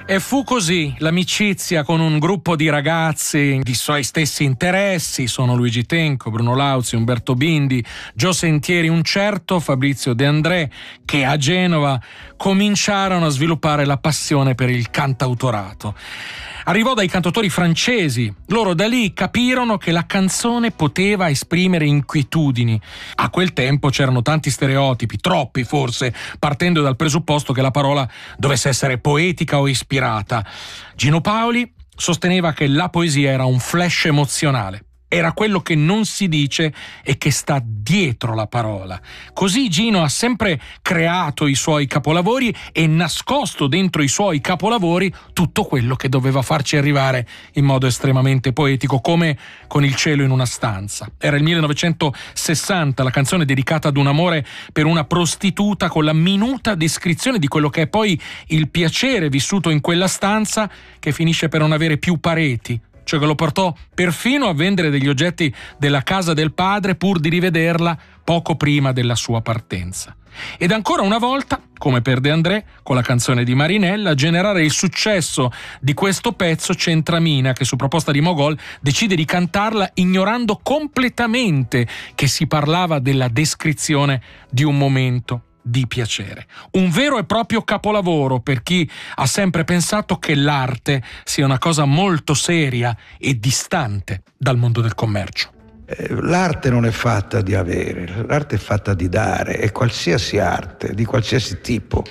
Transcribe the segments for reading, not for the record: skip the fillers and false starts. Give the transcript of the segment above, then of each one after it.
E fu così l'amicizia con un gruppo di ragazzi di suoi stessi interessi, sono Luigi Tenco, Bruno Lauzi, Umberto Bindi, Gio Sentieri, un certo Fabrizio De André, che a Genova cominciarono a sviluppare la passione per il cantautorato. Arrivò dai cantautori francesi, loro da lì capirono che la canzone poteva esprimere inquietudini. A quel tempo c'erano tanti stereotipi, troppi forse, partendo dal presupposto che la parola dovesse essere poetica o ispirata. Gino Paoli sosteneva che la poesia era un flash emozionale. Era quello che non si dice e che sta dietro la parola. Così Gino ha sempre creato i suoi capolavori e nascosto dentro i suoi capolavori tutto quello che doveva farci arrivare in modo estremamente poetico, come con Il cielo in una stanza. Era il 1960, la canzone dedicata ad un amore per una prostituta, con la minuta descrizione di quello che è poi il piacere vissuto in quella stanza, che finisce per non avere più pareti, cioè che lo portò perfino a vendere degli oggetti della casa del padre pur di rivederla poco prima della sua partenza. Ed ancora una volta, come per De André, con la canzone di Marinella, a generare il successo di questo pezzo c'entra Mina, che su proposta di Mogol decide di cantarla ignorando completamente che si parlava della descrizione di un momento di piacere. Un vero e proprio capolavoro per chi ha sempre pensato che l'arte sia una cosa molto seria e distante dal mondo del commercio. L'arte non è fatta di avere, l'arte è fatta di dare, e qualsiasi arte, di qualsiasi tipo.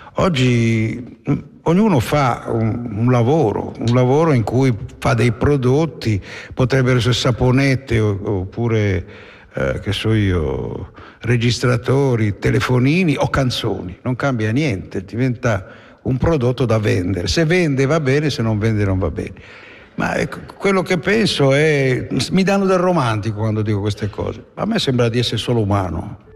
Oggi ognuno fa un lavoro in cui fa dei prodotti, potrebbero essere saponette oppure, che so io, registratori, telefonini o canzoni. Non cambia niente, diventa un prodotto da vendere. Se vende va bene, se non vende non va bene. Ma quello che penso è, mi danno del romantico quando dico queste cose. A me sembra di essere solo umano.